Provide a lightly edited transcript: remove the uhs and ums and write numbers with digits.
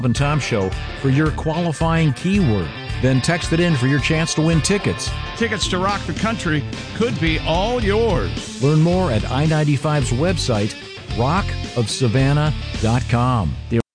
and Tom Show for your qualifying keyword. Then text it in for your chance to win tickets. Tickets to Rock the Country could be all yours. Learn more at I-95's website, rockofsavannah.com.